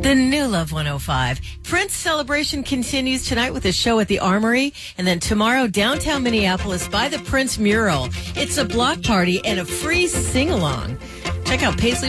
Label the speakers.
Speaker 1: The new Love 105. Prince celebration continues tonight with a show at the Armory. And then tomorrow, downtown Minneapolis by the Prince mural. It's a block party and a free sing-along. Check out Paisley